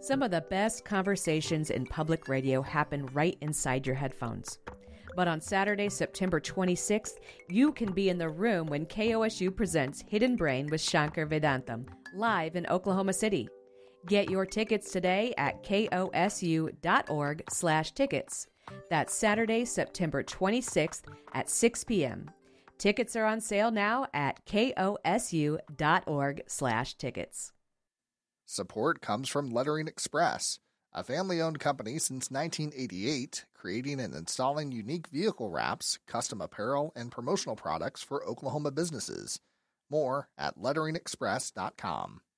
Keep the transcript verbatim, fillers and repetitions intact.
Some of the best conversations in public radio happen right inside your headphones. But on Saturday, September twenty-sixth, you can be in the room when K O S U presents Hidden Brain with Shankar Vedantam, live in Oklahoma City. Get your tickets today at kosu.org slash tickets. That's Saturday, September twenty-sixth at six p.m. Tickets are on sale now at kosu.org slash tickets. Support comes from Lettering Express, a family-owned company since nineteen eighty-eight, creating and installing unique vehicle wraps, custom apparel, and promotional products for Oklahoma businesses. More at lettering express dot com.